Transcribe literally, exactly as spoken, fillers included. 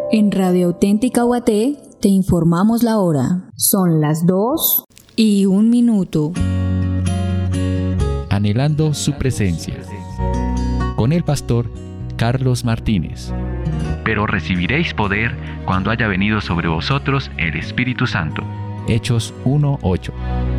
En Radio Auténtica Guaté te informamos la hora. Son las dos y un minuto. Anhelando su presencia. Con el pastor Carlos Martínez. Pero recibiréis poder cuando haya venido sobre vosotros el Espíritu Santo. Hechos uno ocho.